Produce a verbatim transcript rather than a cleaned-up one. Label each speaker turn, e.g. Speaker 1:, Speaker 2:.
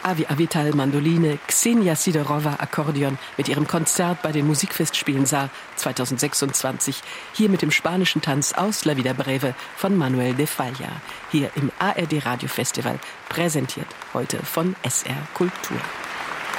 Speaker 1: Avi Avital Mandoline, Ksenia Sidorova Akkordeon mit ihrem Konzert bei den Musikfestspielen Saar zweitausendsechsundzwanzig. Hier mit dem spanischen Tanz aus La Vida Breve von Manuel de Falla. Hier im A R D Radiofestival, präsentiert heute von S R Kultur.